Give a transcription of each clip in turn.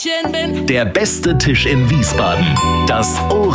Der beste Tisch in Wiesbaden. Das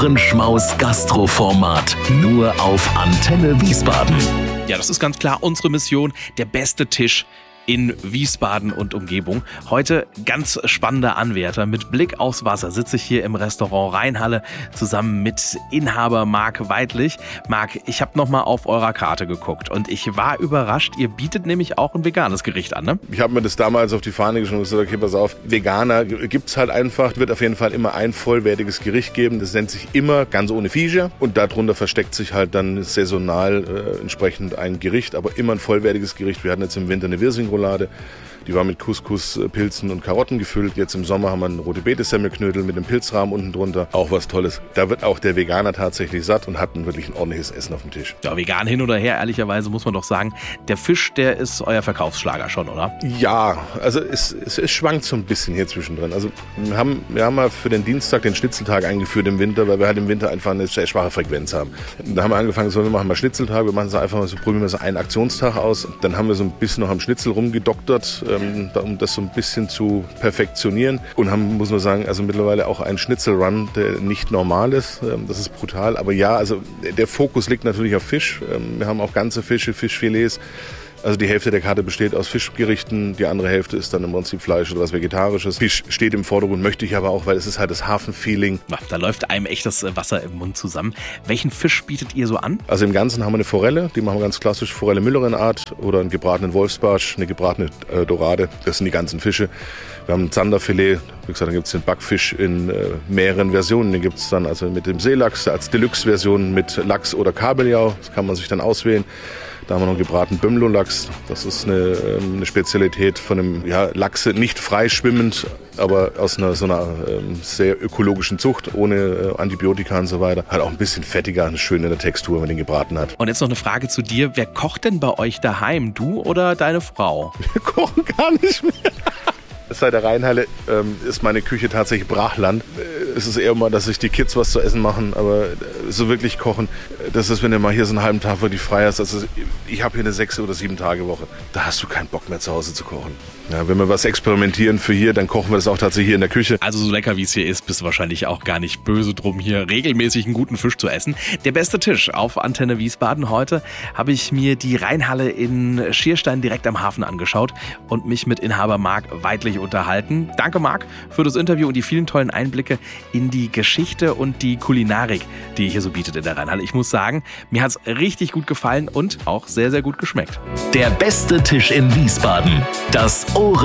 Ohrenschmaus-Gastroformat. Nur auf Antenne Wiesbaden. Ja, das ist ganz klar unsere Mission. Der beste Tisch in Wiesbaden und Umgebung. Heute ganz spannender Anwärter. Mit Blick aufs Wasser sitze ich hier im Restaurant Rheinhalle zusammen mit Inhaber Marc Weidlich. Marc, ich habe nochmal auf eurer Karte geguckt und ich war überrascht. Ihr bietet nämlich auch ein veganes Gericht an, ne? Ich habe mir das damals auf die Fahne geschrieben und gesagt, okay, pass auf, Veganer gibt's halt einfach. Wird auf jeden Fall immer ein vollwertiges Gericht geben. Das nennt sich immer ganz ohne Viecher und darunter versteckt sich halt dann saisonal entsprechend ein Gericht, aber immer ein vollwertiges Gericht. Wir hatten jetzt im Winter eine Wirsing-Roulade. Die war mit Couscous, Pilzen und Karotten gefüllt. Jetzt im Sommer haben wir einen rote Beete-Semmelknödel mit einem Pilzrahmen unten drunter. Auch was Tolles. Da wird auch der Veganer tatsächlich satt und hat wirklich ein ordentliches Essen auf dem Tisch. Ja, vegan hin oder her, ehrlicherweise muss man doch sagen, der Fisch, der ist euer Verkaufsschlager schon, oder? Ja, also es schwankt so ein bisschen hier zwischendrin. Also wir haben mal für den Dienstag den Schnitzeltag eingeführt im Winter, weil wir halt im Winter einfach eine sehr schwache Frequenz haben. Da haben wir angefangen, wir machen mal Schnitzeltag, wir machen es einfach mal so, probieren wir so einen Aktionstag aus. Dann haben wir so ein bisschen noch am Schnitzel rumgedoktert, um das so ein bisschen zu perfektionieren. Und haben, muss man sagen, also mittlerweile auch einen Schnitzelrun, der nicht normal ist. Das ist brutal. Aber ja, also der Fokus liegt natürlich auf Fisch. Wir haben auch ganze Fische, Fischfilets. Also die Hälfte der Karte besteht aus Fischgerichten, die andere Hälfte ist dann im Prinzip Fleisch oder was Vegetarisches. Fisch steht im Vordergrund, möchte ich aber auch, weil es ist halt das Hafenfeeling. Da läuft einem echt das Wasser im Mund zusammen. Welchen Fisch bietet ihr so an? Also im Ganzen haben wir eine Forelle, die machen wir ganz klassisch, Forelle Müllerin-Art oder einen gebratenen Wolfsbarsch, eine gebratene Dorade. Das sind die ganzen Fische. Wir haben ein Zanderfilet, wie gesagt, dann gibt es den Backfisch in mehreren Versionen. Den gibt es dann also mit dem Seelachs als Deluxe-Version mit Lachs oder Kabeljau. Das kann man sich dann auswählen. Da haben wir noch gebratenen Bömmelowlachs. Das ist eine Spezialität von einem Lachse, nicht freischwimmend, aber aus so einer sehr ökologischen Zucht, ohne Antibiotika und so weiter. Halt auch ein bisschen fettiger, eine schöne Textur, wenn man den gebraten hat. Und jetzt noch eine Frage zu dir. Wer kocht denn bei euch daheim? Du oder deine Frau? Wir kochen gar nicht mehr. Seit der Rheinhalle ist meine Küche tatsächlich Brachland. Es ist eher mal, dass sich die Kids was zu essen machen, aber so wirklich kochen, das ist, wenn du mal hier so einen halben Tag wirklich frei hast. Also ich habe hier eine 6- oder 7-Tage-Woche. Da hast du keinen Bock mehr zu Hause zu kochen. Ja, wenn wir was experimentieren für hier, dann kochen wir das auch tatsächlich hier in der Küche. Also so lecker wie es hier ist, bist du wahrscheinlich auch gar nicht böse drum, hier regelmäßig einen guten Fisch zu essen. Der beste Tisch auf Antenne Wiesbaden. Heute habe ich mir die Rheinhalle in Schierstein direkt am Hafen angeschaut und mich mit Inhaber Marc Weidlich unterhalten. Danke Marc für das Interview und die vielen tollen Einblicke in die Geschichte und die Kulinarik, die ihr hier so bietet in der Rheinhalle. Ich muss sagen, mir hat es richtig gut gefallen und auch sehr, sehr gut geschmeckt. Der beste Tisch in Wiesbaden. Das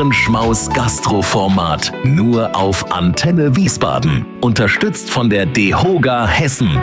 Ohrenschmaus-Gastroformat. Nur auf Antenne Wiesbaden. Unterstützt von der DEHOGA Hessen.